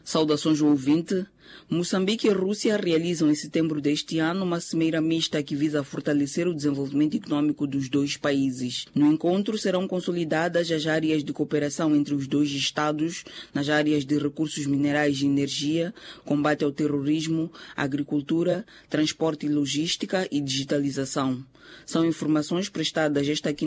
Saudações ao ouvinte. Moçambique e Rússia realizam em setembro deste ano uma cimeira mista que visa fortalecer o desenvolvimento econômico dos dois países. No encontro serão consolidadas as áreas de cooperação entre os dois estados nas áreas de recursos minerais e energia, combate ao terrorismo, agricultura, transporte e logística e digitalização. São informações prestadas esta